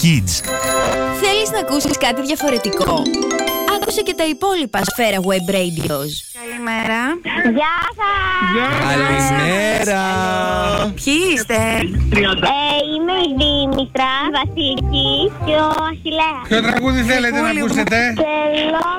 Kids. Θέλεις να ακούσεις κάτι διαφορετικό? Άκουσε και τα υπόλοιπα Σφαίρα Web Radios. Καλημέρα. Γεια σας! Καλημέρα. Ποιοι είστε? Είμαι η Δήμητρα, η Βασιλική και ο Αχιλλέας. Ποιο τραγούδι θέλετε να ακούσετε? Θέλω